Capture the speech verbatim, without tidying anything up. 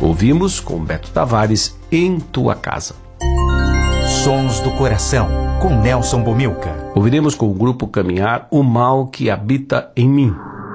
Ouvimos com Beto Tavares, Em Tua Casa. Sons do Coração, com Nelson Bomilca. Ouviremos com o grupo Caminhar, O Mal que Habita em Mim.